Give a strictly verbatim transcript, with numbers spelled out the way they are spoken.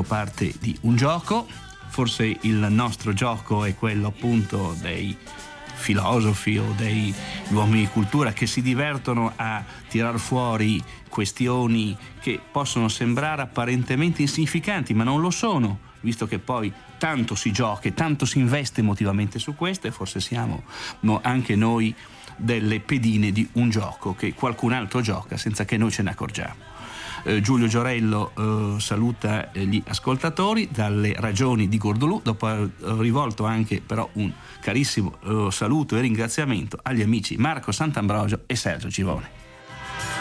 parte di un gioco. Forse il nostro gioco è quello appunto dei filosofi o dei uomini di cultura che si divertono a tirar fuori questioni che possono sembrare apparentemente insignificanti, ma non lo sono, visto che poi tanto si gioca e tanto si investe emotivamente su questo, e forse siamo no, anche noi delle pedine di un gioco che qualcun altro gioca senza che noi ce ne accorgiamo. Eh, Giulio Giorello eh, saluta eh, gli ascoltatori dalle ragioni di Gordolù, dopo aver rivolto anche però un carissimo eh, saluto e ringraziamento agli amici Marco Sant'Ambrogio e Sergio Civone.